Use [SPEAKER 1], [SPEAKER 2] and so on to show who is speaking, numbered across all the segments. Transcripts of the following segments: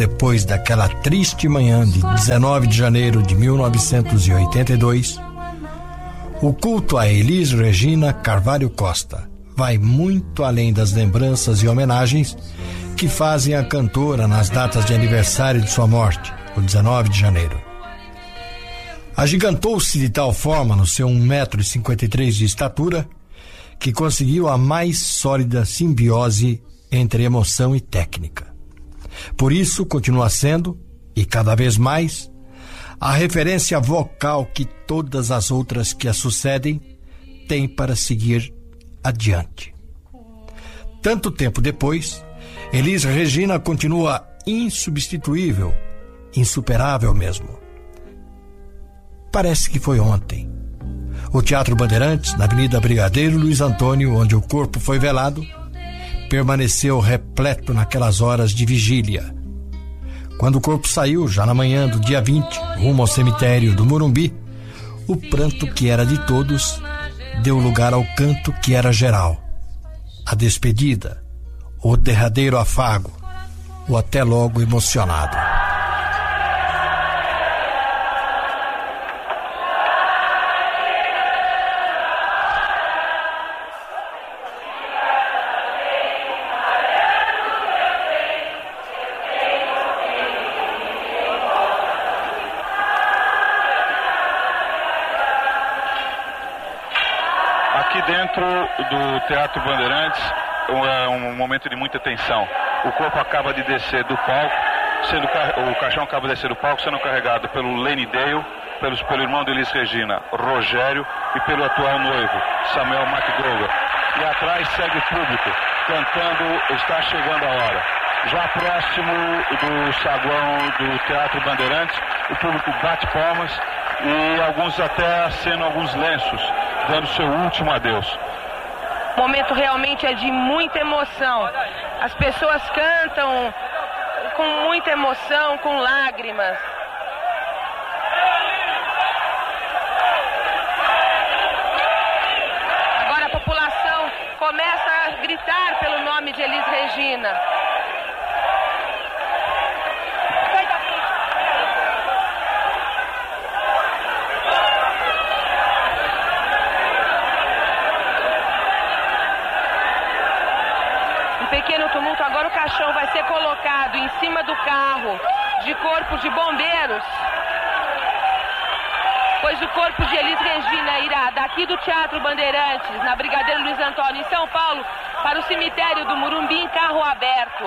[SPEAKER 1] depois daquela triste manhã de 19 de janeiro de 1982, o culto a Elis Regina Carvalho Costa vai muito além das lembranças e homenagens que fazem a cantora nas datas de aniversário de sua morte, o 19 de janeiro. Agigantou-se de tal forma no seu 1,53 m de estatura que conseguiu a mais sólida simbiose entre emoção e técnica. Por isso, continua sendo, e cada vez mais, a referência vocal que todas as outras que a sucedem têm para seguir adiante. Tanto tempo depois, Elis Regina continua insubstituível, insuperável mesmo. Parece que foi ontem. O Teatro Bandeirantes, na Avenida Brigadeiro Luiz Antônio, onde o corpo foi velado, permaneceu repleto naquelas horas de vigília. Quando o corpo saiu, já na manhã do dia 20, rumo ao cemitério do Morumbi, o pranto que era de todos deu lugar ao canto que era geral. A despedida, o derradeiro afago, o até logo emocionado.
[SPEAKER 2] Aqui dentro do Teatro Bandeirantes é um momento de muita tensão. O corpo acaba de descer do palco, o caixão acaba de descer do palco, sendo carregado pelo Lenny Dale, pelo irmão de Elis Regina, Rogério, e pelo atual noivo, Samuel McDowell. E atrás segue o público, cantando Está Chegando a Hora. Já próximo do saguão do Teatro Bandeirantes, o público bate palmas e alguns até acenam alguns lenços, dando seu último adeus.
[SPEAKER 3] O momento realmente é de muita emoção. As pessoas cantam com muita emoção, com lágrimas. Agora a população começa a gritar pelo nome de Elis Regina. Pequeno tumulto, agora o caixão vai ser colocado em cima do carro de corpo de bombeiros, pois o corpo de Elis Regina irá daqui do Teatro Bandeirantes, na Brigadeiro Luiz Antônio, em São Paulo, para o cemitério do Morumbi em carro aberto.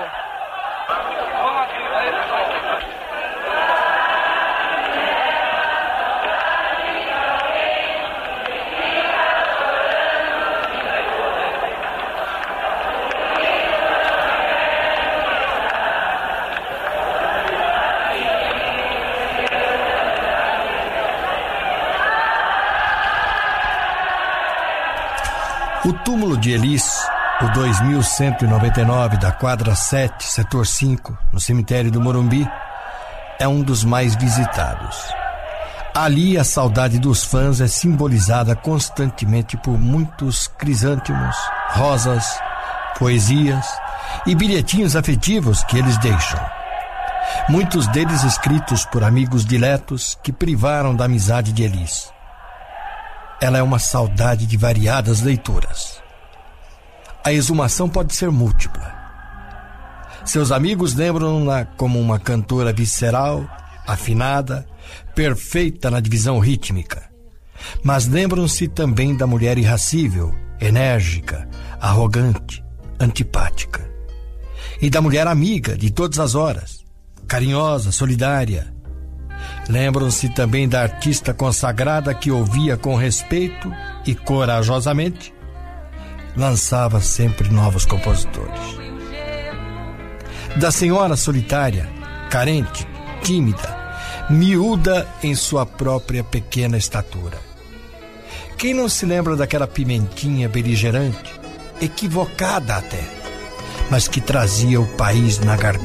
[SPEAKER 1] O túmulo de Elis, o 2199 da quadra 7, setor 5, no cemitério do Morumbi, é um dos mais visitados. Ali a saudade dos fãs é simbolizada constantemente por muitos crisântemos, rosas, poesias e bilhetinhos afetivos que eles deixam. Muitos deles escritos por amigos diletos que privaram da amizade de Elis. Ela é uma saudade de variadas leituras. A exumação pode ser múltipla. Seus amigos lembram-na como uma cantora visceral, afinada, perfeita na divisão rítmica. Mas lembram-se também da mulher irracível, enérgica, arrogante, antipática. E da mulher amiga de todas as horas, carinhosa, solidária. Lembram-se também da artista consagrada que ouvia com respeito e corajosamente lançava sempre novos compositores. Da senhora solitária, carente, tímida, miúda em sua própria pequena estatura. Quem não se lembra daquela pimentinha beligerante, equivocada até, mas que trazia o país na garganta?